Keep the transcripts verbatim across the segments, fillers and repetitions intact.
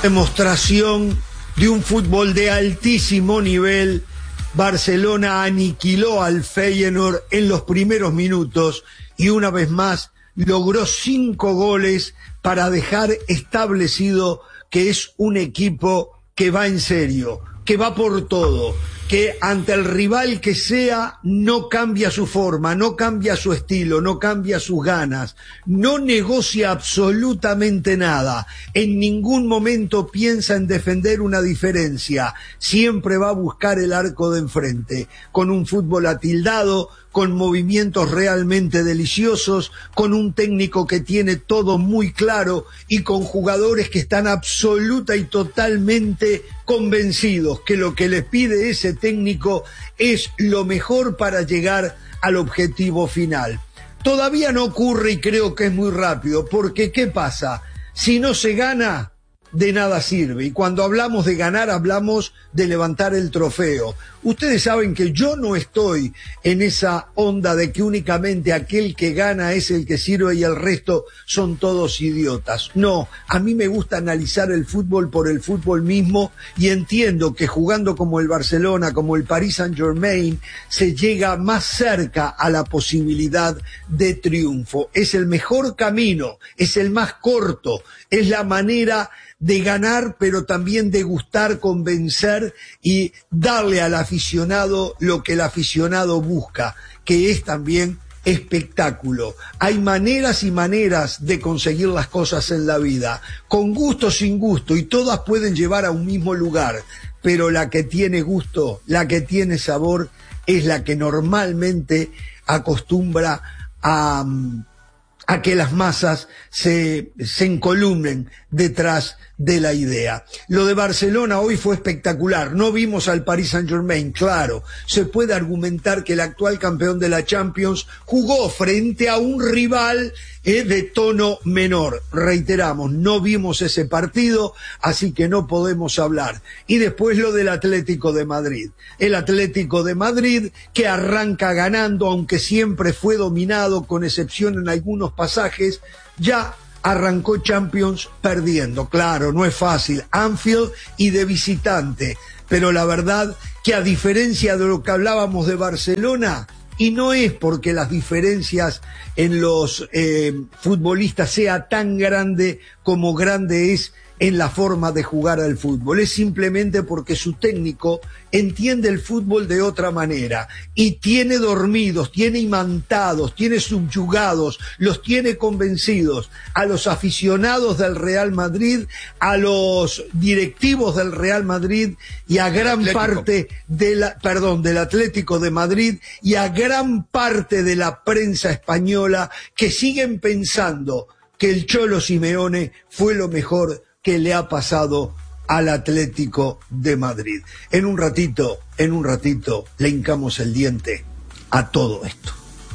Demostración de un fútbol de altísimo nivel. Barcelona aniquiló al Feyenoord en los primeros minutos y una vez más logró cinco goles para dejar establecido que es un equipo que va en serio, que va por todo, que ante el rival que sea no cambia su forma, no cambia su estilo, no cambia sus ganas, no negocia absolutamente nada, en ningún momento piensa en defender una diferencia, siempre va a buscar el arco de enfrente, con un fútbol atildado, con movimientos realmente deliciosos, con un técnico que tiene todo muy claro y con jugadores que están absoluta y totalmente convencidos que lo que les pide ese técnico es lo mejor para llegar al objetivo final. Todavía no ocurre y creo que es muy rápido, porque ¿qué pasa? Si no se gana, de nada sirve. Y cuando hablamos de ganar, hablamos de levantar el trofeo. Ustedes saben que yo no estoy en esa onda de que únicamente aquel que gana es el que sirve y el resto son todos idiotas. No, a mí me gusta analizar el fútbol por el fútbol mismo y entiendo que jugando como el Barcelona, como el Paris Saint-Germain, se llega más cerca a la posibilidad de triunfo. Es el mejor camino, es el más corto, es la manera de ganar, pero también de gustar, convencer y darle al aficionado lo que el aficionado busca, que es también espectáculo. Hay maneras y maneras de conseguir las cosas en la vida, con gusto o sin gusto, y todas pueden llevar a un mismo lugar, pero la que tiene gusto, la que tiene sabor, es la que normalmente acostumbra a... a que las masas se, se encolumnen detrás de la idea. Lo de Barcelona hoy fue espectacular. No vimos al Paris Saint-Germain, claro. Se puede argumentar que el actual campeón de la Champions jugó frente a un rival eh, de tono menor. Reiteramos, no vimos ese partido, así que no podemos hablar. Y después lo del Atlético de Madrid. El Atlético de Madrid que arranca ganando, aunque siempre fue dominado, con excepción en algunos pasajes, ya arrancó Champions perdiendo. Claro, no es fácil, Anfield y de visitante, pero la verdad que a diferencia de lo que hablábamos de Barcelona, y no es porque las diferencias en los eh, futbolistas sea tan grande como grande es en la forma de jugar al fútbol, es simplemente porque su técnico entiende el fútbol de otra manera y tiene dormidos, tiene imantados, tiene subyugados, los tiene convencidos a los aficionados del Real Madrid, a los directivos del Real Madrid y a gran Atlético. parte de la, perdón, del Atlético de Madrid y a gran parte de la prensa española que siguen pensando que el Cholo Simeone fue lo mejor que le ha pasado al Atlético de Madrid. En un ratito, en un ratito, le hincamos el diente a todo esto.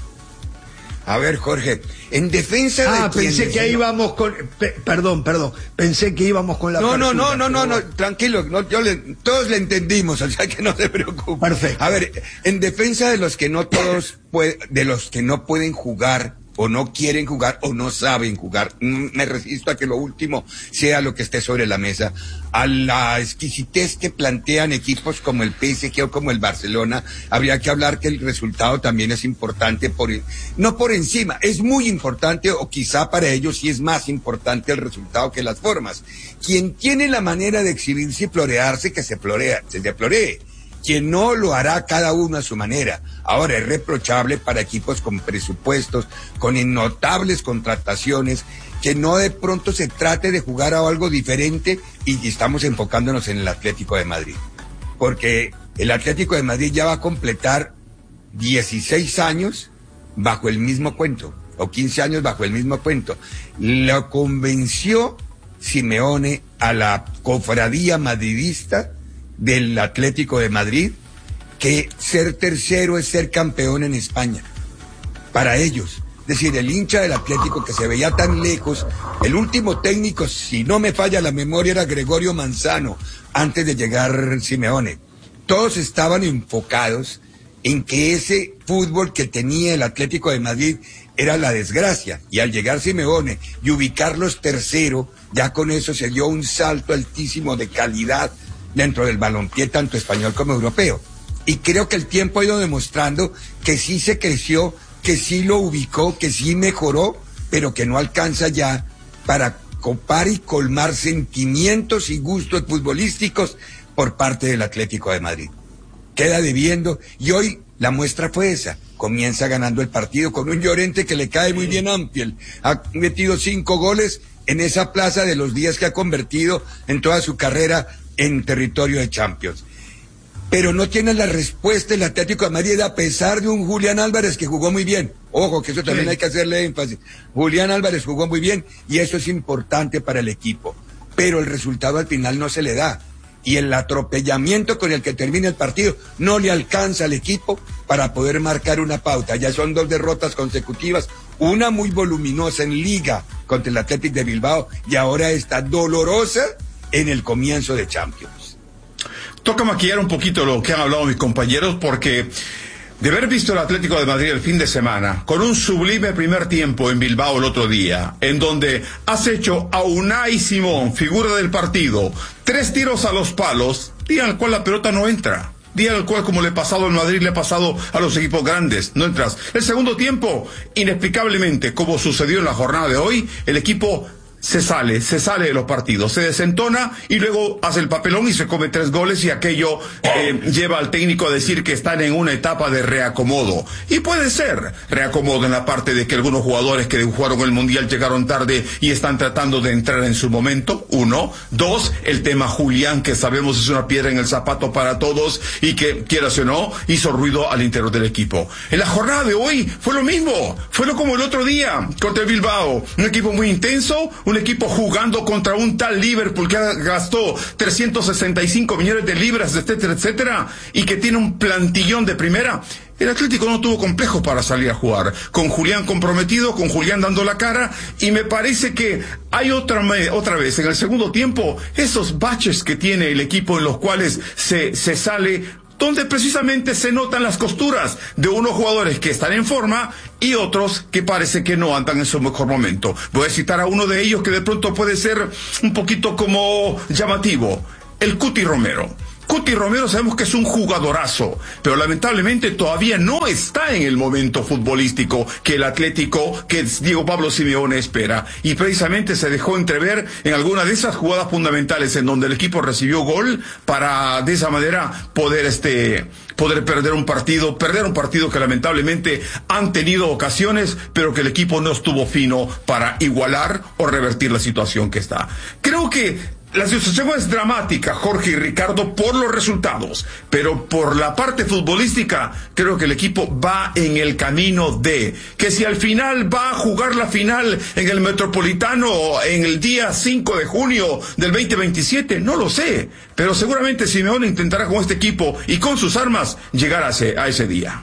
A ver, Jorge, en defensa de Ah, pensé que ahí ¿no? íbamos con... Pe, perdón, perdón, pensé que íbamos con la No, no, apertura, no, no, no, no, bueno. tranquilo, no, yo le, todos le entendimos, o sea que no se preocupe. Perfecto. A ver, en defensa de los que no todos pueden, de los que no pueden jugar, o no quieren jugar, o no saben jugar, me resisto a que lo último sea lo que esté sobre la mesa, a la exquisitez que plantean equipos como el P S G o como el Barcelona, habría que hablar que el resultado también es importante, por no por encima, es muy importante, o quizá para ellos sí es más importante el resultado que las formas. Quien tiene la manera de exhibirse y florearse, que se florea, se deploree. Quien no lo hará cada uno a su manera. Ahora es reprochable para equipos con presupuestos, con innotables contrataciones, que no de pronto se trate de jugar a algo diferente y estamos enfocándonos en el Atlético de Madrid. Porque el Atlético de Madrid ya va a completar dieciséis años bajo el mismo cuento, o quince años bajo el mismo cuento. Lo convenció Simeone a la cofradía madridista del Atlético de Madrid que ser tercero es ser campeón en España para ellos. Es decir, el hincha del Atlético que se veía tan lejos, el último técnico, si no me falla la memoria, era Gregorio Manzano antes de llegar Simeone. Todos estaban enfocados en que ese fútbol que tenía el Atlético de Madrid era la desgracia, y al llegar Simeone y ubicarlos tercero, ya con eso se dio un salto altísimo de calidad dentro del balompié, tanto español como europeo. Y creo que el tiempo ha ido demostrando que sí se creció, que sí lo ubicó, que sí mejoró, pero que no alcanza ya para copar y colmar sentimientos y gustos futbolísticos por parte del Atlético de Madrid. Queda debiendo, y hoy la muestra fue esa. Comienza ganando el partido con un Llorente que le cae muy bien a Anfield. Ha metido cinco goles en esa plaza de los diez que ha convertido en toda su carrera en territorio de Champions. Pero no tiene la respuesta el Atlético de Madrid, a pesar de un Julián Álvarez que jugó muy bien. Ojo, que eso también sí hay que hacerle énfasis. Julián Álvarez jugó muy bien y eso es importante para el equipo. Pero el resultado al final no se le da. Y el atropellamiento con el que termina el partido no le alcanza al equipo para poder marcar una pauta. Ya son dos derrotas consecutivas, una muy voluminosa en Liga contra el Athletic de Bilbao y ahora esta dolorosa en el comienzo de Champions. Toca maquillar un poquito lo que han hablado mis compañeros, porque de haber visto el Atlético de Madrid el fin de semana, con un sublime primer tiempo en Bilbao el otro día, en donde has hecho a Unai Simón, figura del partido, tres tiros a los palos, día al cual la pelota no entra. Día al cual, como le ha pasado al Madrid, le ha pasado a los equipos grandes, no entras. El segundo tiempo, inexplicablemente, como sucedió en la jornada de hoy, el equipo se sale, se sale de los partidos, se desentona y luego hace el papelón y se come tres goles, y aquello eh, lleva al técnico a decir que están en una etapa de reacomodo. Y puede ser reacomodo en la parte de que algunos jugadores que jugaron el Mundial llegaron tarde y están tratando de entrar en su momento, uno. Dos, el tema Julián, que sabemos es una piedra en el zapato para todos y que, quieras o no, hizo ruido al interior del equipo. En la jornada de hoy fue lo mismo, fue lo como el otro día contra el Bilbao, un equipo muy intenso, un equipo jugando contra un tal Liverpool que gastó trescientos sesenta y cinco millones de libras, etcétera, etcétera, y que tiene un plantillón de primera. El Atlético no tuvo complejos para salir a jugar, con Julián comprometido, con Julián dando la cara, y me parece que hay otra, otra vez, en el segundo tiempo, esos baches que tiene el equipo en los cuales se, se sale, donde precisamente se notan las costuras de unos jugadores que están en forma y otros que parece que no andan en su mejor momento. Voy a citar a uno de ellos que de pronto puede ser un poquito como llamativo, el Cuti Romero. Cuti Romero sabemos que es un jugadorazo, pero lamentablemente todavía no está en el momento futbolístico que el Atlético, que Diego Pablo Simeone espera. Y precisamente se dejó entrever en alguna de esas jugadas fundamentales en donde el equipo recibió gol para de esa manera poder este poder perder un partido, perder un partido que lamentablemente han tenido ocasiones, pero que el equipo no estuvo fino para igualar o revertir la situación que está. Creo que la situación es dramática, Jorge y Ricardo, por los resultados, pero por la parte futbolística, creo que el equipo va en el camino de que si al final va a jugar la final en el Metropolitano en el día cinco de junio del veinte veintisiete, no lo sé, pero seguramente Simeone intentará con este equipo y con sus armas llegar a ese, a ese día.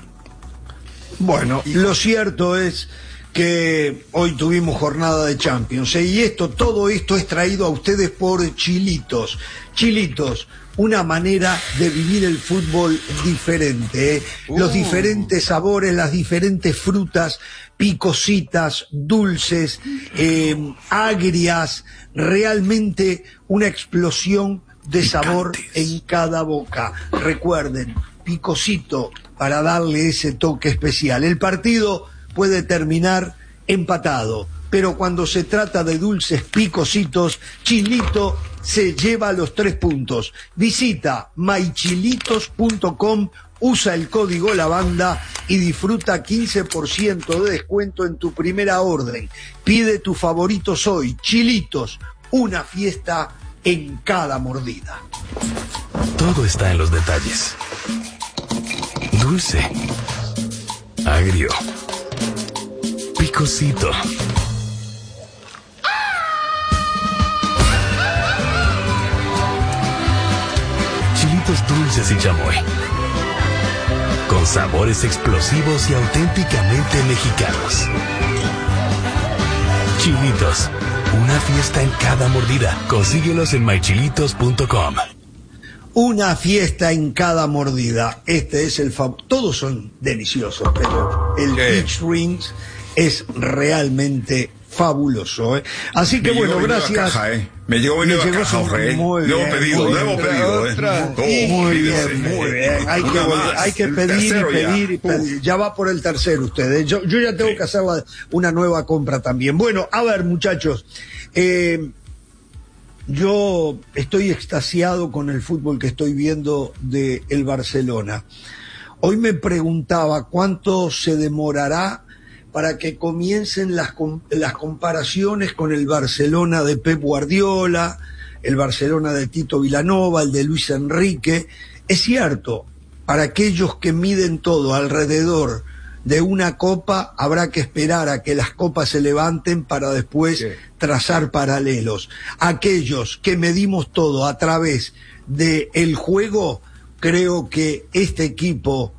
Bueno, lo cierto es que hoy tuvimos jornada de Champions, ¿eh? Y esto, todo esto es traído a ustedes por Chilitos. Chilitos, una manera de vivir el fútbol diferente, ¿eh? Uh. Los diferentes sabores, las diferentes frutas, picositas, dulces, eh, agrias, realmente una explosión de sabor en cada boca. Recuerden, picosito para darle ese toque especial. El partido puede terminar empatado, pero cuando se trata de dulces picositos, Chilito se lleva los tres puntos. Visita my chilitos punto com, usa el código La Banda y disfruta quince por ciento de descuento en tu primera orden. Pide tus favoritos hoy. Chilitos, una fiesta en cada mordida. Todo está en los detalles. Dulce, agrio, picosito. Chilitos dulces y chamoy, con sabores explosivos y auténticamente mexicanos. Chilitos, una fiesta en cada mordida. Consíguelos en my chilitos punto com. una fiesta en cada mordida. Este es el fav- todos son deliciosos, pero el Sí. Peach Rings es realmente fabuloso, ¿eh? Así que Me bueno, llegó mi nueva gracias. caja, ¿eh? Me llegó mi Le nueva llegó caja, su- Jorge. muy Nuevo bien, pedido, muy nuevo bien. pedido, ¿eh? Otra. Oh, Muy olvídese. bien, muy bien. Hay que, Una volver- más. hay que El pedir y tercero ya. pedir y pedir. Ya va por el tercero ustedes. Yo, yo ya tengo Sí. que hacer la- una nueva compra también. Bueno, a ver, muchachos. Eh, yo estoy extasiado con el fútbol que estoy viendo de el Barcelona. Hoy me preguntaba cuánto se demorará para que comiencen las, com- las comparaciones con el Barcelona de Pep Guardiola, el Barcelona de Tito Vilanova, el de Luis Enrique. Es cierto, para aquellos que miden todo alrededor de una copa, habrá que esperar a que las copas se levanten para después Sí. trazar paralelos. Aquellos que medimos todo a través de el juego, creo que este equipo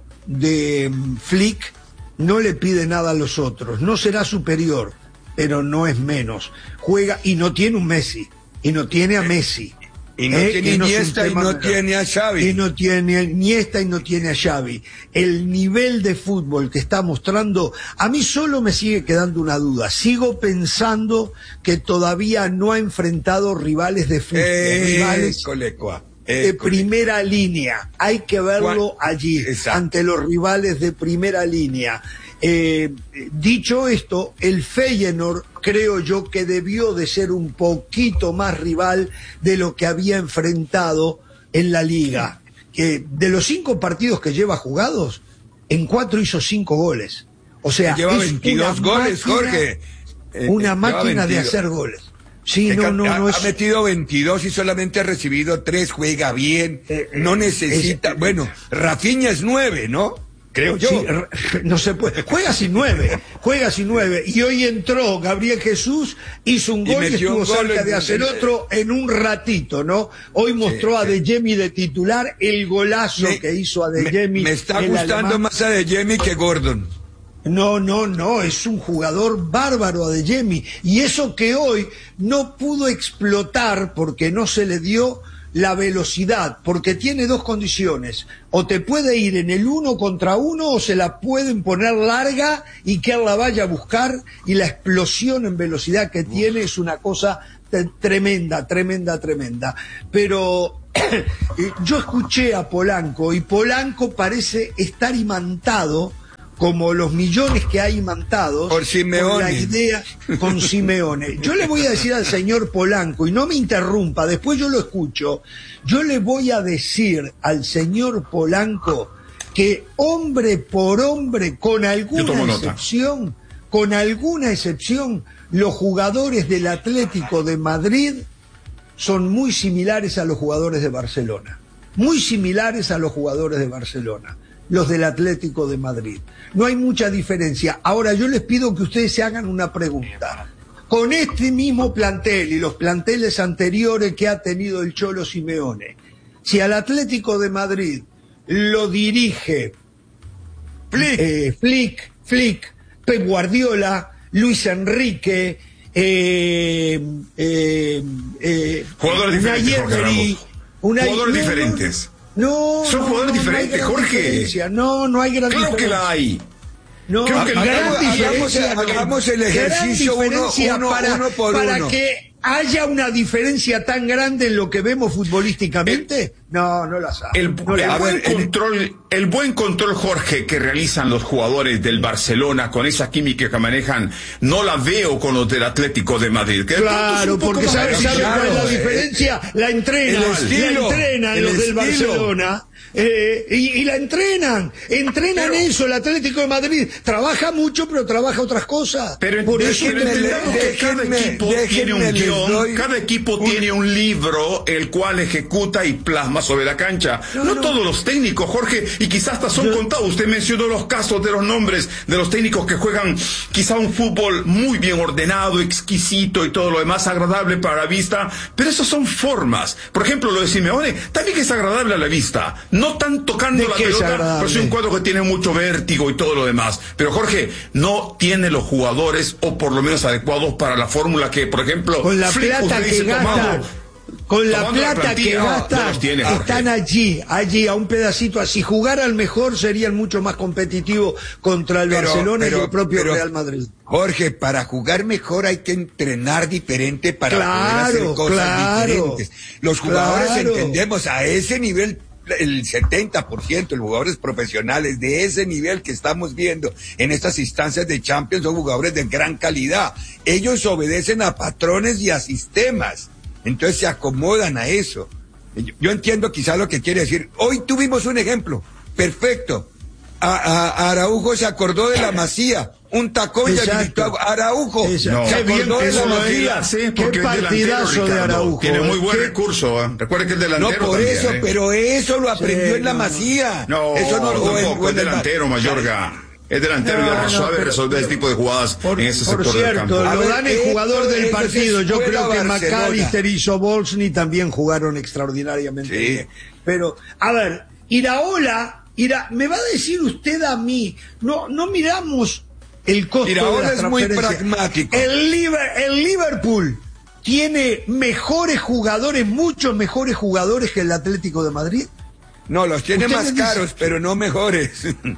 de mm, Flick no le pide nada a los otros, no será superior, pero no es menos. Juega y no tiene un Messi, y no tiene a Messi. Y no ¿eh? tiene Que no es un Iniesta y tema no menor. tiene a Xavi. Y no tiene a Iniesta y no tiene a Xavi. El nivel de fútbol que está mostrando, a mí solo me sigue quedando una duda. Sigo pensando que todavía no ha enfrentado rivales de fútbol, Eh, rivales colecua, de eh, primera línea. Hay que verlo Juan- allí, Exacto. ante los rivales de primera línea. Eh, dicho esto, el Feyenoord creo yo que debió de ser un poquito más rival de lo que había enfrentado en la liga. Que de los cinco partidos que lleva jugados, en cuatro hizo cinco goles. O sea, Lleva es veintidós una goles, máquina- Jorge. Eh, Una lleva máquina de veintidós. hacer goles. Sí, Que no, ca- no, ha, no ha es. metido veintidós y solamente ha recibido tres, juega bien, Eh, no eh, necesita, es- bueno, Rafinha es nueve, ¿no? Creo yo. Sí, r- no se puede. Juega sin nueve, juega sin nueve. Y hoy entró Gabriel Jesús, hizo un Y gol y, metió estuvo un gol cerca en- de hacer en- otro en un ratito, ¿no? Hoy mostró a sí. De Jemi de titular, el golazo Me- que hizo a De me, Jemi. me está el gustando alemán. más a De Jemi que Gordon. No, no, no, es un jugador bárbaro a De Jemi. Y eso que hoy no pudo explotar porque no se le dio la velocidad, porque tiene dos condiciones. O te puede ir en el uno contra uno o se la pueden poner larga y que él la vaya a buscar, y la explosión en velocidad que tiene es una cosa te- tremenda, tremenda, tremenda. Pero eh, yo escuché a Polanco y Polanco parece estar imantado como los millones que hay imantados Por Simeone. con la idea con Simeone. Yo le voy a decir al señor Polanco, y no me interrumpa, después yo lo escucho, yo le voy a decir al señor Polanco que hombre por hombre, con Yo alguna tomo nota. excepción, con alguna excepción, los jugadores del Atlético de Madrid son muy similares a los jugadores de Barcelona, muy similares a los jugadores de Barcelona, los del Atlético de Madrid. No hay mucha diferencia. Ahora yo les pido que ustedes se hagan una pregunta. Con este mismo plantel y los planteles anteriores que ha tenido el Cholo Simeone, si al Atlético de Madrid lo dirige Flick. eh, Flick, Flick, Pep Guardiola, Luis Enrique, eh, eh, eh, Jugadores Unai diferentes, Jorge Emery, Ramos. Unai- Jugadores no, no, diferentes. No, Son no, jugadores no, no hay diferentes, gran Jorge. diferencia. No, no hay gran Claro que diferencia. la hay. No, Creo que gran hagamos- diferencia, hagamos- hagamos el gran ejercicio uno- diferencia uno- para, uno por para uno. que haya una diferencia tan grande en lo que vemos futbolísticamente. No, no la sabe. El, No la el a buen ver, el- control, el buen control, Jorge, que realizan los jugadores del Barcelona con esa química que manejan, no la veo con los del Atlético de Madrid. Que de pronto es Claro, un poco porque más ¿sabes sabe difícil. cuál es la claro, eh, diferencia? La entrenan, el estilo, la entrenan el los del estilo. Barcelona. eh, y, y la entrenan, entrenan Pero- eso. El Atlético de Madrid trabaja mucho, pero trabaja otras cosas. Pero por eso déjenme, no entendamos que cada déjenme- equipo tiene un déjenme les guión, doy cada equipo un- tiene un libro el cual ejecuta y plasma sobre la cancha. No, No, no. todos los técnicos, Jorge, y quizás hasta son Yo- contados. Usted mencionó los casos de los nombres de los técnicos que juegan quizá un fútbol muy bien ordenado, exquisito y todo lo demás, agradable para la vista, pero esas son formas. Por ejemplo, lo de Simeone también que es agradable a la vista, no tan tocando ¿De la qué es pelota, agradable? pero es un cuadro que tiene mucho vértigo y todo lo demás. Pero Jorge, no tiene los jugadores, o por lo menos adecuados para la fórmula que, por ejemplo, Con la Flick plata usted que dice, gasta, tomado. con la Tomando la plata que plantilla, gastan, no los tiene, Jorge. están allí, allí, a un pedacito así. Jugar al mejor serían mucho más competitivos contra el Pero- Barcelona pero- y el propio pero- Real Madrid. Jorge, para jugar mejor hay que entrenar diferente para Claro, poder hacer cosas claro, diferentes. Los jugadores claro. entendemos a ese nivel, el setenta por ciento de los jugadores profesionales de ese nivel que estamos viendo en estas instancias de Champions son jugadores de gran calidad. Ellos obedecen a patrones y a sistemas, entonces se acomodan a eso. Yo, yo entiendo quizá lo que quiere decir. Hoy tuvimos un ejemplo perfecto. A, a- a Araujo se acordó de la Masía, un tacón y Exacto. habilitó a Araujo. Exacto. Se Qué bien acordó de eso la lo Masía. Sí, Qué porque es delantero, partidazo de Ricardo. Araujo, Tiene muy ¿eh? buen Qué- recurso. ¿eh? Recuerde que es No, delantero por también, eso, ¿eh? pero eso lo aprendió Sí, en la no, no. Masía. No, eso no, o en- tampoco, o es en el- delantero, Mayorga. Es delantero No, y no, sabe pero- resolver ese tipo de jugadas Por, en ese por sector del cierto, campo. A lo ver, dan el esto- jugador del esto es partido. Yo escuela creo que Barcelona. McAllister y Sobolsny también jugaron extraordinariamente Sí. bien. Pero, a ver, Iraola, Ira, me va a decir usted a mí, no, no miramos el costo Iraola de las es muy transferencias. pragmático. El, Liber- el Liverpool tiene mejores jugadores, muchos mejores jugadores que el Atlético de Madrid. No, los tiene Usted más me dice- caros, pero no mejores.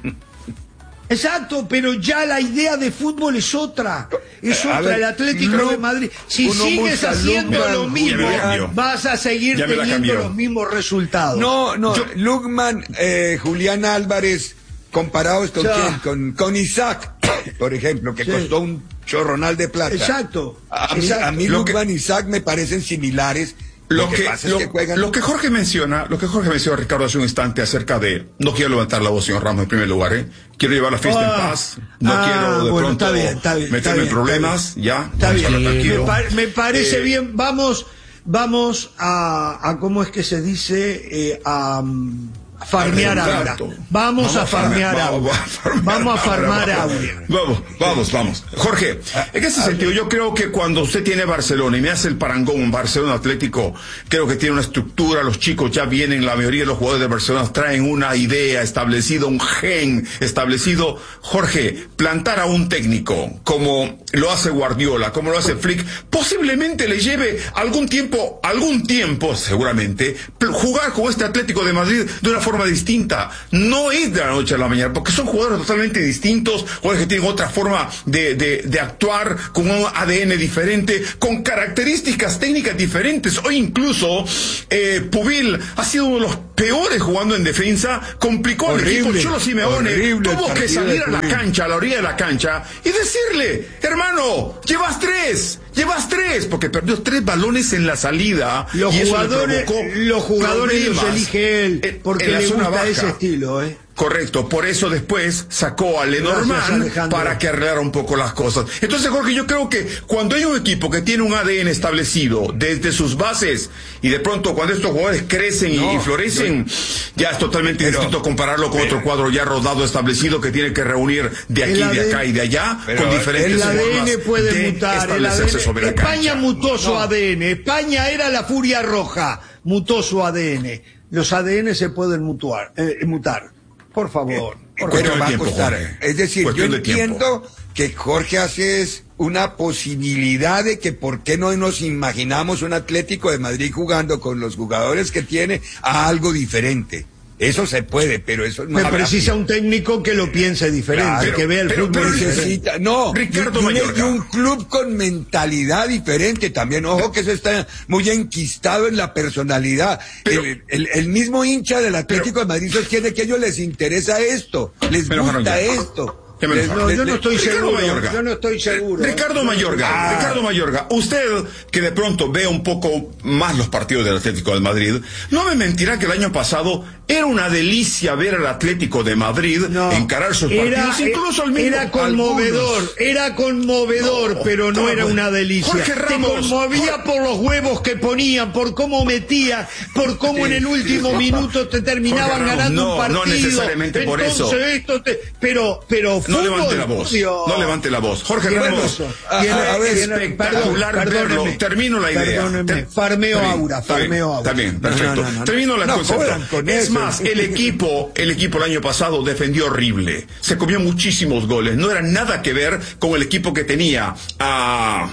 Exacto, pero ya la idea de fútbol es otra. Es A otra, ver, el Atlético Lu- de Madrid. Si uno sigues busca haciendo Lugman, lo mismo, Ya me la cambió. vas a seguir Ya me la teniendo cambió. los mismos resultados. No, no, Yo- Lugman, eh, Julián Álvarez, comparados con Ya. quién, con, con Isaac, por ejemplo, que Sí. costó un chorronal de plata. Exacto. A mí, exacto. a mí Lo que- Lugman y Isaac me parecen similares. Lo que, pasa lo, es que juegan. lo que Jorge menciona, lo que Jorge menciona, Ricardo, hace un instante acerca de, no quiero levantar la voz, señor Ramos, en primer lugar, ¿eh? Quiero llevar la fiesta Ah, en paz, no ah, quiero de bueno, pronto está bien, está bien, está meterme en bien, problemas, está ya, Está vamos a bien, estar me, tranquilo. pa- me parece Eh, bien. Vamos, vamos a, a ¿cómo es que se dice? Eh, a, mm, a farmear Al ahora. retrato. Vamos a farmear vamos ahora. a farmear Vamos a farmar ahora, ahora. Vamos, vamos, vamos. Jorge, en ese sentido, yo creo que cuando usted tiene Barcelona y me hace el parangón, Barcelona Atlético, creo que tiene una estructura, los chicos ya vienen, la mayoría de los jugadores de Barcelona traen una idea establecida, un gen establecido. Jorge, plantar a un técnico como lo hace Guardiola, como lo hace Flick, posiblemente le lleve algún tiempo, algún tiempo, seguramente, pl- jugar con este Atlético de Madrid de una forma distinta. No es de la noche a la mañana, porque son jugadores totalmente distintos, jugadores que tienen otra forma de, de, de actuar, con un A D N diferente, con características técnicas diferentes. Hoy incluso eh, Pubil ha sido uno de los peores jugando en defensa, complicó al Horrible, equipo. Cholo Simeone horrible el tuvo que partido salir de a la Pubil. cancha, a la orilla de la cancha, y decirle, hermano, llevas tres, llevas tres, porque perdió tres balones en la salida. Los y eso le jugadores, provocó los jugadores los problemas elige él, en- porque en la le zona gusta baja. ese estilo, ¿eh? Correcto, por eso después sacó a Lenormand Gracias, Alejandro. para que arreglara un poco las cosas. Entonces, Jorge, yo creo que cuando hay un equipo que tiene un A D N establecido desde sus bases y de pronto cuando estos jugadores crecen y- No, y florecen, ya es totalmente pero- distinto compararlo con otro cuadro ya rodado, establecido, que tiene que reunir de aquí, El de A D N acá y de allá, pero con diferentes El formas A D N puede de mutar. El establecerse A D N sobre la España cancha. mutó su No. A D N. España era la furia roja. Mutó su A D N. Los A D N se pueden mutuar, eh, mutar. Por favor. por cuestión Pero de va a tiempo, costar. Jorge. Es decir, Cuestión yo de tiempo. entiendo que Jorge hace es una posibilidad de que por qué no nos imaginamos un Atlético de Madrid jugando con los jugadores que tiene a algo diferente. Eso se puede, pero eso no Me habrá precisa fin. un técnico que lo piense diferente, Claro, que vea el pero- fútbol pero diferente. Necesita, no, Ricardo y un, Mayorga. y un club con mentalidad diferente también. Ojo que eso está muy enquistado en la personalidad. Pero- el, el- el mismo hincha del Atlético de Madrid sostiene que a ellos les interesa esto, les Pero, gusta Mayorga, esto. ya me Les- enojaron. No, les- yo no estoy Ricardo seguro. Mayorga. Yo no estoy seguro. Ricardo Mayorga, Ah. Ricardo Mayorga, usted que de pronto ve un poco más los partidos del Atlético de Madrid, no me mentirá que el año pasado era una delicia ver al Atlético de Madrid No, encarar sus era, partidos, incluso al mismo era conmovedor, algunos. era conmovedor, No, pero no estaba era bueno. una delicia. Jorge Te Ramos, conmovía Jor- por los huevos que ponían, por cómo metía, por cómo en el último minuto te terminaban Jorge Ramos, ganando no, un partido. no necesariamente por eso. Entonces, esto te- pero, pero No fútbol, levante la voz, Dios. no levante la voz. Jorge Tiene Ramos, razón. a- Tiene- a ver, tiene- espectacular perdón, verlo. perdóneme. Termino la idea. Perdóneme. Ter- Farmeo Está bien, aura, está bien, farmeo aura. Está bien, No, perfecto. no, no, no. Termino la No concepto. jodan con Es eso. más, el equipo, el equipo el año pasado defendió horrible. Se comió muchísimos goles. No era nada que ver con el equipo que tenía a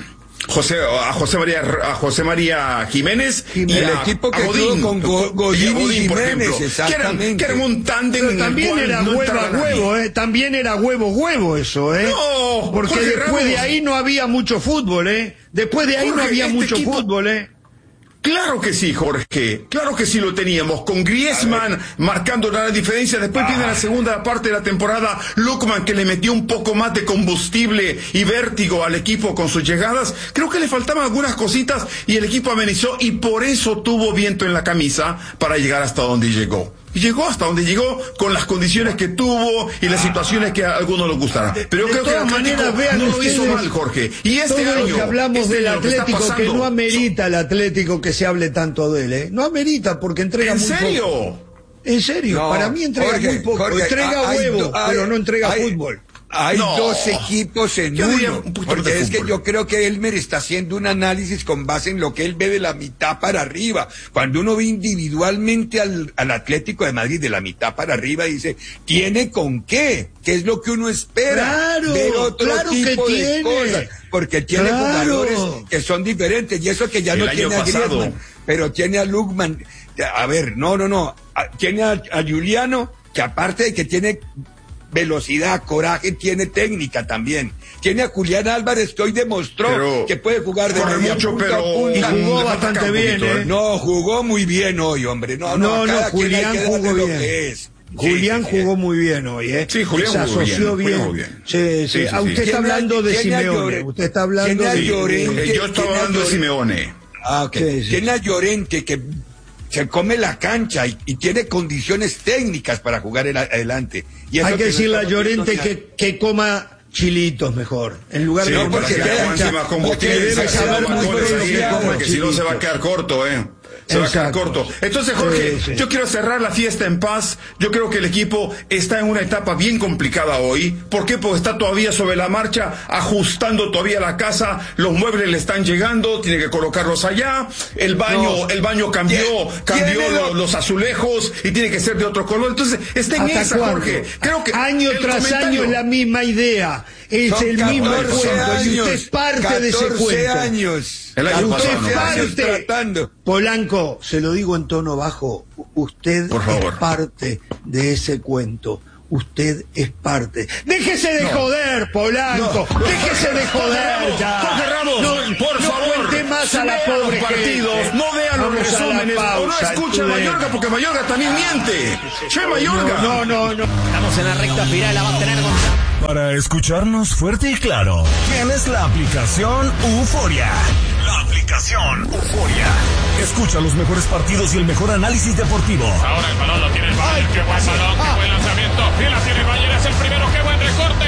José, a José María, a José María Jiménez, Jiménez. y el a, equipo que a Godín, con Go, Godín y, Godín, por Jiménez, ejemplo, exactamente. Que eran, que eran un tándem. Pero también era no huevo a huevo, eh, también era huevo huevo eso, eh. No, porque Jorge después Ramos. de ahí no había mucho fútbol, eh. Después de ahí Jorge, no había este mucho equipo... fútbol, eh. Claro que sí, Jorge. Claro que sí lo teníamos. Con Griezmann marcando la diferencia. Después viene la segunda parte de la temporada. Lukman, que le metió un poco más de combustible y vértigo al equipo con sus llegadas. Creo que le faltaban algunas cositas y el equipo amenizó y por eso tuvo viento en la camisa para llegar hasta donde llegó. Y llegó hasta donde llegó con las condiciones que tuvo y las situaciones que a algunos les gustaron. Pero de creo que el todas Atlético maneras, vean no lo hizo ustedes, mal, Jorge. Y este todo año, lo que hablamos este del año que está Atlético, que pasando, no amerita el Atlético que se hable tanto de él, ¿eh? No amerita porque entrega ¿En muy serio? poco. En serio, No, para mí entrega Jorge, muy poco. Jorge, entrega hay, huevo, hay, pero no entrega hay, fútbol. Hay No. dos equipos en Yo diría uno, un poquito porque de es que fútbol. yo creo que Elmer está haciendo un análisis con base en lo que él ve de la mitad para arriba. Cuando uno ve individualmente al, al Atlético de Madrid de la mitad para arriba, dice, ¿tiene con qué? ¿Qué es lo que uno espera? Claro, Ver otro claro que tipo de tiene. cosas, porque tiene Claro. jugadores que son diferentes, y eso que ya El no año tiene a pasado. Griezmann, pero tiene a Lukman. A ver, no, no, no, a- tiene a, a Juliano, que aparte de que tiene velocidad, coraje, tiene técnica también. Tiene a Julián Álvarez, que hoy demostró Pero que puede jugar de corre media mucho, punta pero- a punta. Y jugó le bastante falta un bien, poquito, ¿eh? ¿eh? No, jugó muy bien hoy, hombre. No, no, No, a no, cada quien hay Julián que darle jugó lo bien. que es. Julián Sí, sí, jugó muy bien hoy, ¿eh? Sí, Julián se jugó asoció bien, bien. jugó bien. Sí, sí. Sí, sí, Ah, sí. usted está ¿Quién hablando ha- de quién ha Simeone. Llore- Usted está hablando quién ha de... Llorente? Eh, yo estaba ¿Quién hablando de ha- Simeone. Ah, ok. Sí, sí. Tiene a Llorente, que se come la cancha y, y tiene condiciones técnicas para jugar el- adelante. Y eso Hay que no decirle a estamos viendo Llorente ni a- que, que coma chilitos mejor. En lugar Sí, de para comerse que la le cancha, avance más combustible, porque debe saque saber los muy balcones bien lo ahí, que coma porque si no se va a chilitos. quedar corto, ¿eh? Se va a quedar Exacto. corto. Entonces, Jorge, Sí, sí. yo quiero cerrar la fiesta en paz. Yo creo que el equipo está en una etapa bien complicada hoy. ¿Por qué? Porque está todavía sobre la marcha, ajustando todavía la casa. Los muebles le están llegando, tiene que colocarlos allá. El baño, No. el baño cambió, ¿Quién- cambió quién lo- lo- los azulejos y tiene que ser de otro color. Entonces, está en ¿Hasta esa, cuándo? Jorge. Creo que año el tras comentario- año es la misma idea. Es Son el mismo catorce cuento. años, Y usted es parte de ese catorce cuento. años. El año Usted pasado, es ¿no? años parte. tratando. Polanco, se lo digo en tono bajo, usted Por favor. es parte de ese cuento. Usted es parte. Déjese de No. joder, Polanco. No. Déjese de joder Ramos, ya. Jorge Ramos, no, por no favor, cuente más a la vea pobre los partidos, gente. no vea los Vamos a la resúmenes, o no pausa, escuche a Tudela. Mayorga, porque Mayorga también miente. Che, Mayorga. No, no, no. Estamos en la recta final, la va a tener Gonzalo. Para escucharnos fuerte y claro, tienes la aplicación Euforia. La aplicación Euforia. Escucha los mejores partidos y el mejor análisis deportivo. Ahora el balón lo tiene el Bayern, qué buen balón, qué buen lanzamiento. Y la tiene el Bayern, es el primero, qué buen recorte.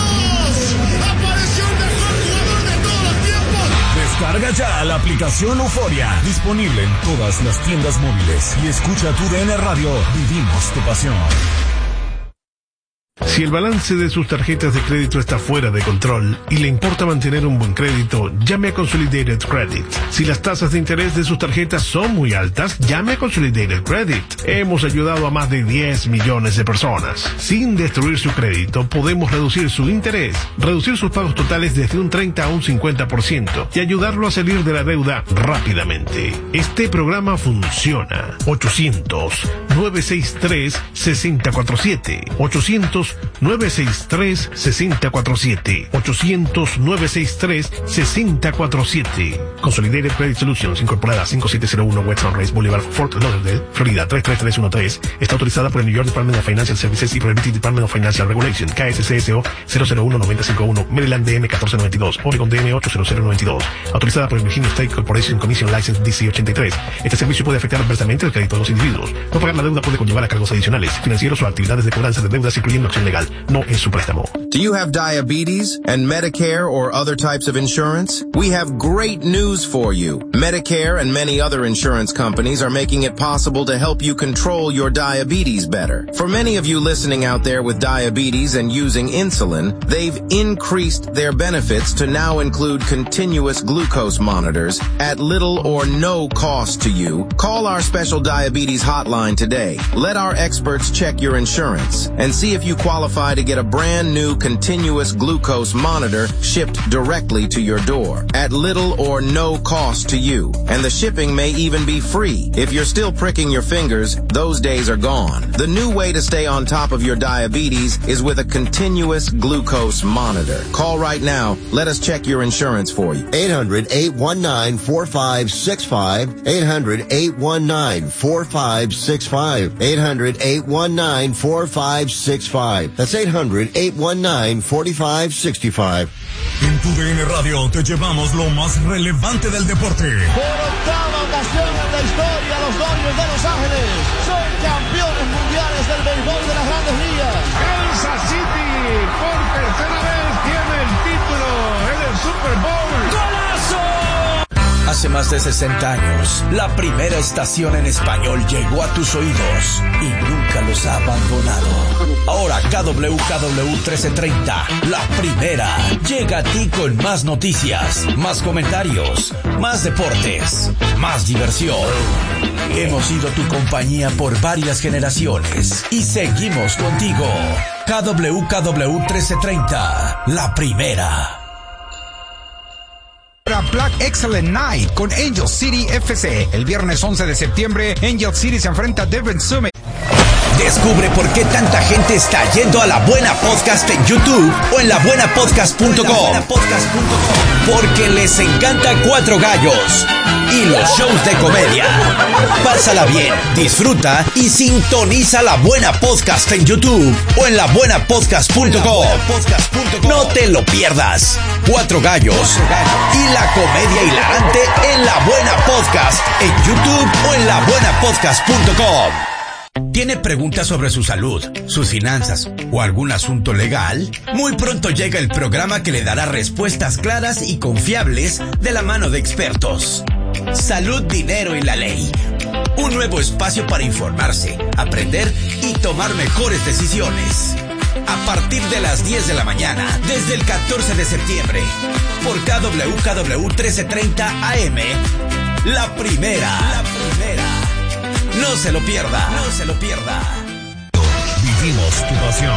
¡Apareció el mejor jugador de todos los tiempos! Descarga ya la aplicación Euforia. Disponible en todas las tiendas móviles. Y escucha tu D N Radio. Vivimos tu pasión. Si el balance de sus tarjetas de crédito está fuera de control y le importa mantener un buen crédito, llame a Consolidated Credit. Si las tasas de interés de sus tarjetas son muy altas, llame a Consolidated Credit. Hemos ayudado a más de diez millones de personas. Sin destruir su crédito, podemos reducir su interés, reducir sus pagos totales desde un treinta a un cincuenta por ciento y ayudarlo a salir de la deuda rápidamente. Este programa funciona. ochocientos, nueve seis tres, seis cero cuatro siete. ochocientos, nueve seis tres, seis cero cuatro siete. ochocientos, nueve seis tres, seis cero cuatro siete. Consolidated Credit Solutions, incorporada cinco siete cero uno West Sunrise Boulevard, Fort Lauderdale, Florida tres tres tres uno tres. Está autorizada por el New York Department of Financial Services y por el British Department of Financial Regulation, K S C S O cero cero uno nueve cinco uno, Maryland D M catorce noventa y dos, Oregon D M ocho cero cero nueve dos. Autorizada por el Virginia State Corporation Commission License D C ochenta y tres. Este servicio puede afectar adversamente el crédito de los individuos. No pagar la deuda puede conllevar a cargos adicionales, financieros o actividades de cobranza de deudas, incluyendo acción legal. No es su préstamo. Do you have diabetes and Medicare or other types of insurance? We have great news for you. Medicare and many other insurance companies are making it possible to help you control your diabetes better. For many of you listening out there with diabetes and using insulin, they've increased their benefits to now include continuous glucose monitors at little or no cost to you. Call our special diabetes hotline today. Let our experts check your insurance and see if you qualify qualify to get a brand new continuous glucose monitor shipped directly to your door at little or no cost to you. And the shipping may even be free. If you're still pricking your fingers, those days are gone. The new way to stay on top of your diabetes is with a continuous glucose monitor. Call right now. Let us check your insurance for you. eight hundred, eight one nine, four five six five. eight hundred, eight one nine, four five six five. eight hundred, eight one nine, four five six five. That's eight hundred, eight one nine, four five six five. En tu D N Radio te llevamos lo más relevante del deporte. Por octava ocasión en la historia, los Dodgers de Los Ángeles son campeones mundiales del béisbol de las Grandes Ligas. Kansas City por tercera vez tiene el título en el Super Bowl. ¡Golazo! Hace más de sesenta años, la primera estación en español llegó a tus oídos y nunca los ha abandonado. Ahora K W K W trece treinta, la primera, llega a ti con más noticias, más comentarios, más deportes, más diversión. Hemos sido tu compañía por varias generaciones y seguimos contigo. K W K W trece treinta, la primera. Black Excellent Night con Angel City F C. El viernes once de septiembre, Angel City se enfrenta a Devon Summit. Descubre por qué tanta gente está yendo a La Buena Podcast en YouTube o en la buena podcast punto com. Porque les encanta Cuatro Gallos y los shows de comedia. Pásala bien, disfruta y sintoniza La Buena Podcast en YouTube o en la buena podcast punto com. No te lo pierdas. Cuatro Gallos y la comedia hilarante en La Buena Podcast en YouTube o en la buena podcast punto com. ¿Tiene preguntas sobre su salud, sus finanzas o algún asunto legal? Muy pronto llega el programa que le dará respuestas claras y confiables de la mano de expertos. Salud, dinero y la ley. Un nuevo espacio para informarse, aprender y tomar mejores decisiones. A partir de las diez de la mañana, desde el catorce de septiembre, por K W K W trece treinta A M, la primera. La primera. No se lo pierda, no se lo pierda. Vivimos tu pasión.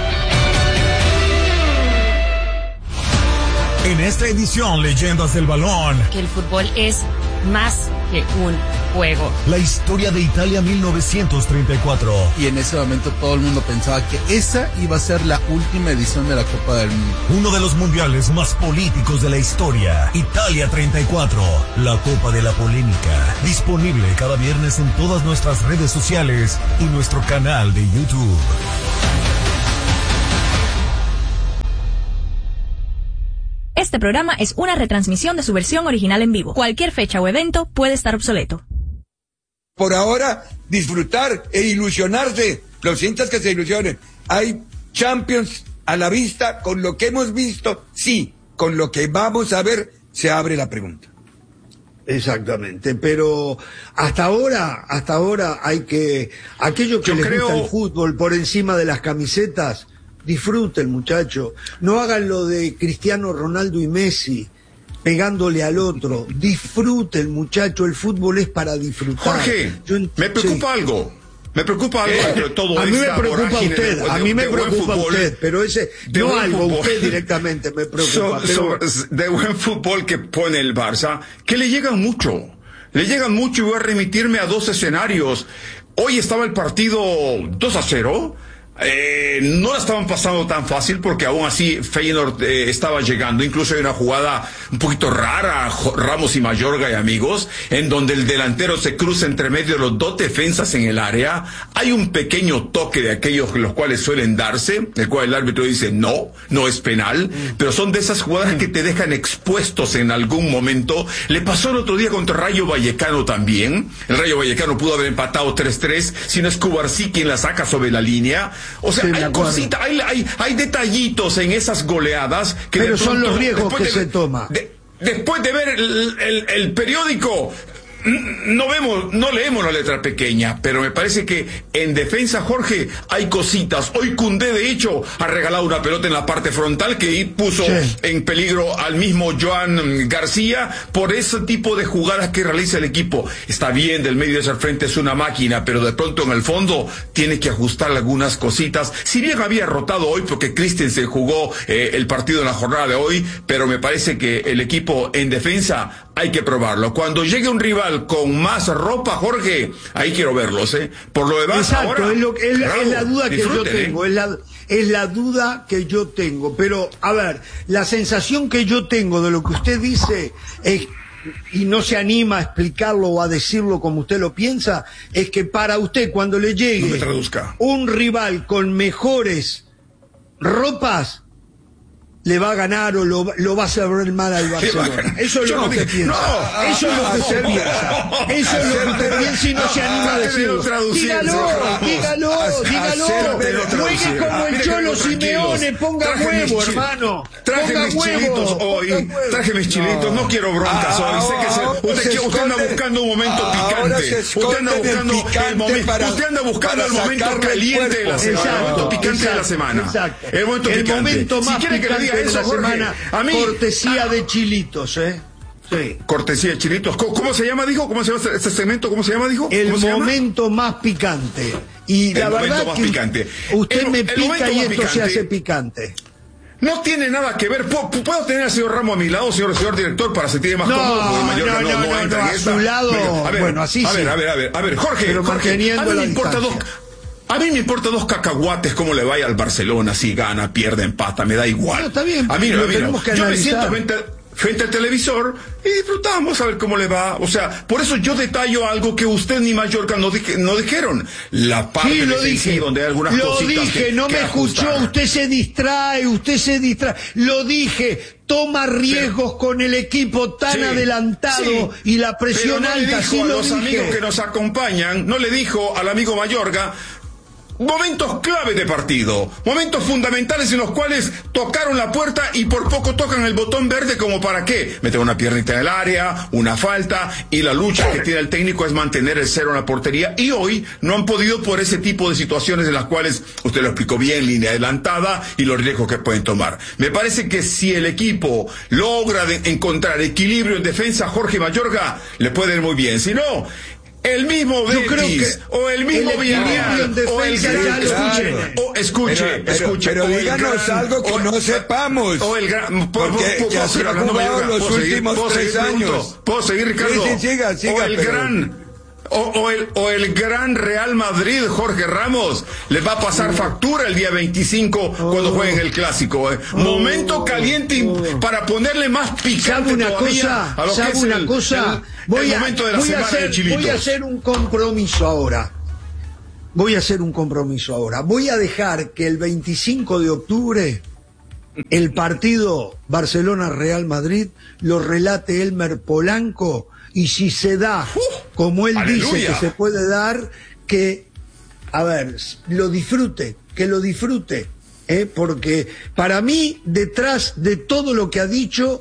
En esta edición, Leyendas del Balón. Que el fútbol es más que un juego. La historia de Italia mil novecientos treinta y cuatro. Y en ese momento todo el mundo pensaba que esa iba a ser la última edición de la Copa del Mundo. Uno de los mundiales más políticos de la historia. Italia treinta y cuatro. La Copa de la Polémica. Disponible cada viernes en todas nuestras redes sociales y nuestro canal de YouTube. Este programa es una retransmisión de su versión original en vivo. Cualquier fecha o evento puede estar obsoleto. Por ahora, disfrutar e ilusionarse. Los hinchas que se ilusionen. Hay Champions a la vista. Con lo que hemos visto, sí. Con lo que vamos a ver, se abre la pregunta. Exactamente, pero hasta ahora, hasta ahora hay que, aquello que Yo les creo... gusta el fútbol por encima de las camisetas, disfruten, muchacho. No hagan lo de Cristiano Ronaldo y Messi, pegándole al otro. Disfruten, muchacho. El fútbol es para disfrutar. Jorge, Yo, me preocupa sí. algo. Me preocupa algo entre todo A mí me esta preocupa usted, de, a mí me de preocupa fútbol, usted, pero ese, no algo, fútbol. Usted directamente me preocupa. So, pero... so, de buen fútbol que pone el Barça, que le llegan mucho. Le llegan mucho y voy a remitirme a dos escenarios. Hoy estaba el partido dos a cero. Eh, no la estaban pasando tan fácil porque aún así Feyenoord eh, estaba llegando. Incluso hay una jugada un poquito rara, Ramos y Mayorga y amigos, en donde el delantero se cruza entre medio de los dos defensas en el área. Hay un pequeño toque de aquellos los cuales suelen darse, el cual el árbitro dice no, no es penal, mm. pero son de esas jugadas que te dejan expuestos en algún momento. Le pasó el otro día contra Rayo Vallecano también. El Rayo Vallecano pudo haber empatado tres tres, si no es Cubarsí quien la saca sobre la línea. O sea, sí, hay cositas, hay, hay, hay detallitos en esas goleadas que pero de pronto, son los riesgos que de, se toma. De, después de ver el, el, el periódico, no vemos, no leemos la letra pequeña, pero me parece que en defensa, Jorge, hay cositas. Hoy Koundé, de hecho, ha regalado una pelota en la parte frontal que puso sí. en peligro al mismo Joan García por ese tipo de jugadas que realiza el equipo. Está bien, del medio hacia el frente es una máquina, pero de pronto en el fondo tiene que ajustar algunas cositas. Si bien había rotado hoy porque Christensen jugó eh, el partido en la jornada de hoy, pero me parece que el equipo en defensa hay que probarlo. Cuando llegue un rival con más ropa, Jorge, ahí quiero verlos, ¿eh? Por lo demás, exacto, ahora, es, lo, es, bravo, es la duda que yo tengo, ¿eh? es la, es la duda que yo tengo. Pero, a ver, la sensación que yo tengo de lo que usted dice es, y no se anima a explicarlo o a decirlo como usted lo piensa, es que para usted cuando le llegue no me traduzca. un rival con mejores ropas, le va a ganar o lo, lo va a hacer mal al Barcelona. Eso es lo que usted piensa. No, eso es lo que usted piensa. Eso es lo que usted piensa y no se anima a decirlo. Dígalo, dígalo, dígalo. Juegue como el Cholo Simeone, ponga huevo, hermano. Traje mis chilitos hoy. Traje mis chilitos. No quiero broncas hoy. Sé que usted, usted anda buscando un momento picante. Usted anda buscando el momento. Usted anda buscando el momento caliente de la semana. El momento picante de la semana. El momento picante. El momento más picante de la Jorge, semana, a mí, cortesía ah, de Chilitos, ¿eh? Sí. Cortesía de Chilitos. ¿Cómo, ¿Cómo se llama, dijo? ¿Cómo se llama este segmento? ¿Cómo se llama, dijo? El momento llama? más picante. Y el la verdad más que picante. usted el, me el pica y esto picante. se hace picante. No tiene nada que ver. ¿Puedo tener al señor Ramos a mi lado, señor, señor director, para sentirme más no, cómodo? No, mayor, no, no, no, no, a su lado. Bueno, a ver, bueno, así a ver, sí. a ver, a ver, a ver, Jorge, pero Jorge, manteniendo a mí la me importa distancia. dos... A mí me importa dos cacahuates cómo le vaya al Barcelona, si gana, pierde, empata, me da igual. No, está bien. A mí no, a mí no. Que yo analizar. me siento frente, frente al televisor y disfrutamos a ver cómo le va. O sea, por eso yo detallo algo que usted ni Mallorca no, dije, no dijeron. La parte sí, lo defensiva dije. donde hay algunas lo cositas dije, que, no que me ajustar. escuchó, usted se distrae, usted se distrae. Lo dije, toma riesgos sí. con el equipo tan sí. adelantado sí. y la presión Pero no alta. Le dijo sí a lo los dije. amigos que nos acompañan, no le dijo al amigo Mayorga momentos clave de partido, momentos fundamentales en los cuales tocaron la puerta y por poco tocan el botón verde, como para qué, meter una piernita en el área, una falta, y la lucha que tiene el técnico es mantener el cero en la portería, y hoy no han podido por ese tipo de situaciones en las cuales usted lo explicó bien, línea adelantada y los riesgos que pueden tomar. Me parece que si el equipo logra de encontrar equilibrio en defensa, Jorge Mayorga le puede ir muy bien. Si no, el mismo Betis, o el mismo Villarreal, o el gran, escuche, o escuche, pero, pero, escuche, pero o el díganos gran, algo que o, no sepamos, o el gran, porque ya se ha jugado los últimos tres años. ¿Puedo seguir, Ricardo? Sí, sí, siga, siga, o el pero... gran, o, o, el, o el gran Real Madrid, Jorge Ramos, les va a pasar factura el día veinticinco oh. cuando jueguen el clásico. Eh. Oh. Momento caliente oh. para ponerle más picante una todavía cosa, a lo que es una el, cosa? el, voy el a, momento de la voy semana a hacer, de Chilitos. Voy a hacer un compromiso ahora. Voy a hacer un compromiso ahora. Voy a dejar que el veinticinco de octubre el partido Barcelona-Real Madrid lo relate Elmer Polanco, y si se da como él ¡Aleluya! Dice que se puede dar, que, a ver, lo disfrute, que lo disfrute, ¿eh? Porque para mí, detrás de todo lo que ha dicho,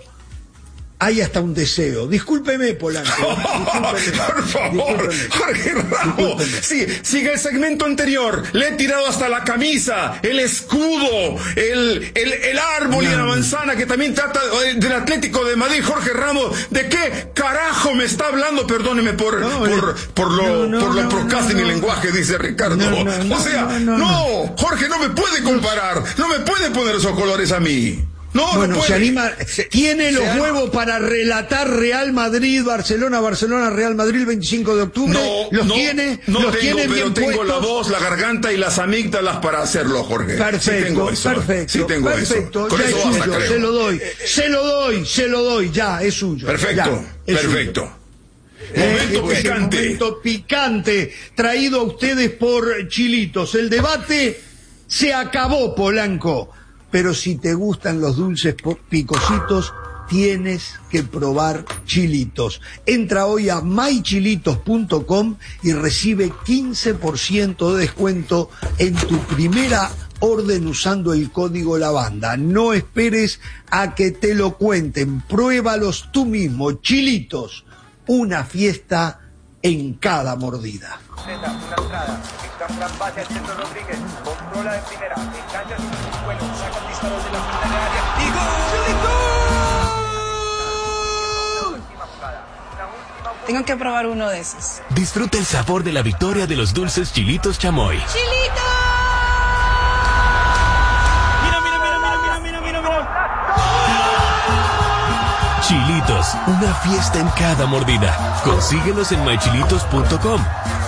hay hasta un deseo. Discúlpeme, Polanco. Discúlpeme, por favor, discúlpeme, Jorge Ramos. Sí, sigue el segmento anterior. Le he tirado hasta la camisa, el escudo, el, el, el árbol no, y la manzana que también trata del Atlético de Madrid. Jorge Ramos, ¿de qué carajo me está hablando? Perdóneme por, no, por, por lo, no, no, por lo no, procasting no, no. y lenguaje, dice Ricardo. No, no, no, o sea, no, no, no, Jorge, no me puede comparar, no me puede poner esos colores a mí. No, bueno, no puede. se anima, se, tiene los se huevos para relatar Real Madrid, Barcelona, Barcelona, Real Madrid el veinticinco de octubre. No, los no, tiene, no los tengo, tiene pero bien tengo puestos. La voz, la garganta y las amígdalas para hacerlo, Jorge. Perfecto, sí tengo eso, perfecto, sí tengo perfecto. Eso. Ya eso es basta, suyo, creo. se lo doy, se lo doy, se lo doy, ya, es suyo. Perfecto, ya, es perfecto. Suyo. Momento eh, picante. Momento picante, traído a ustedes por Chilitos. El debate se acabó, Polanco. Pero si te gustan los dulces picositos, tienes que probar Chilitos. Entra hoy a my chilitos punto com y recibe quince por ciento de descuento en tu primera orden usando el código Lavanda. No esperes a que te lo cuenten, pruébalos tú mismo. Chilitos, una fiesta en cada mordida. Una entrada, está un gran pase al centro Rodríguez, controla de primera, engancha su bueno, saca el disparo de la final de área y gol. Tengo que probar uno de esos. Disfruta el sabor de la victoria de los dulces Chilitos Chamoy. ¡Chilito! Mira, mira, mira, mira, mira, mira, mira. Chilitos, una fiesta en cada mordida. Consíguelos en my chilitos punto com.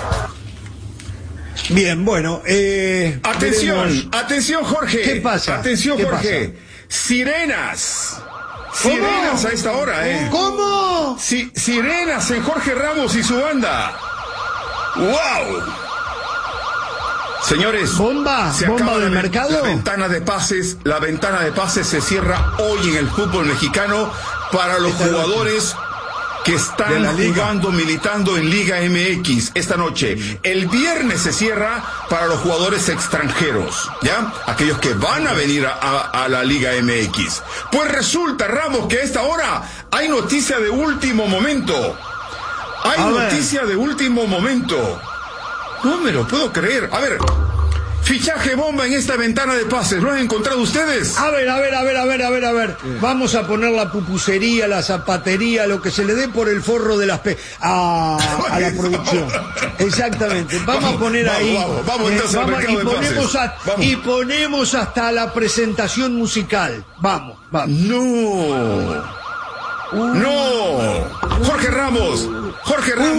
Bien, bueno, eh, atención, veremos. atención Jorge. ¿Qué pasa? Atención ¿Qué Jorge. pasa? Sirenas. ¿Cómo? Sirenas a esta hora, ¿eh? ¿Cómo? Si, sirenas en Jorge Ramos y su banda. ¡Wow! Señores, bomba, se bomba acaba del la, mercado. La ventana de pases, la ventana de pases se cierra hoy en el fútbol mexicano para los Esta jugadores noche. que están jugando, militando en Liga M X esta noche. El viernes se cierra para los jugadores extranjeros, ¿ya? Aquellos que van a venir a, a, a la Liga M X. Pues resulta, Ramos, que a esta hora hay noticia de último momento. Hay A noticia ver. de último momento. No me lo puedo creer. A ver, fichaje bomba en esta ventana de pases. ¿Lo han encontrado ustedes? A ver, a ver, a ver, a ver, a ver, a ver. Vamos a poner la pupusería, la zapatería, lo que se le dé por el forro de las pe... a, a la producción. Exactamente. Vamos, Vamos, a poner vamos, ahí. vamos, vamos entonces al mercado y, de ponemos pases. a- Vamos. y ponemos hasta la presentación musical. Vamos, vamos. No. No. Jorge Ramos. Jorge Ramos.